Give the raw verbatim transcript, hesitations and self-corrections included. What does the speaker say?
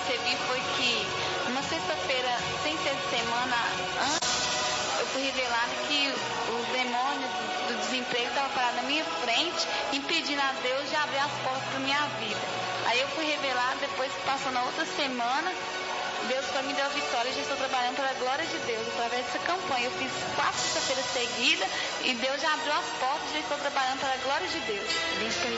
recebi foi que, numa sexta-feira, sem ser semana antes, eu fui revelado que o demônio do desemprego estava parado na minha frente, impedindo a Deus de abrir as portas para minha vida. Aí eu fui revelado, depois que passou na outra semana, Deus foi me deu a vitória e já estou trabalhando para a glória de Deus, através dessa campanha. Eu fiz quatro sexta-feiras seguidas e Deus já abriu as portas e já estou trabalhando para a glória de Deus.